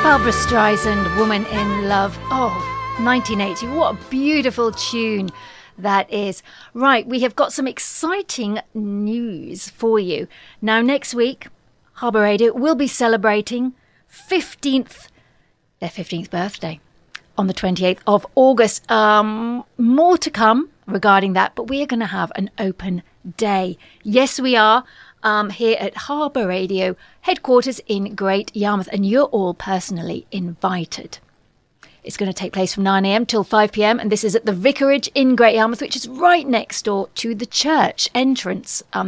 Barbra Streisand, Woman in Love. Oh, 1980. What a beautiful tune that is. Right, we have got some exciting news for you. Now, next week, Harbour Radio will be celebrating their 15th birthday on the 28th of August. More to come regarding that, but we are going to have an open day. Yes, we are. Here at Harbour Radio headquarters in Great Yarmouth, and you're all personally invited. It's going to take place from 9 a.m. till 5 p.m. and this is at the Vicarage in Great Yarmouth, which is right next door to the church entrance.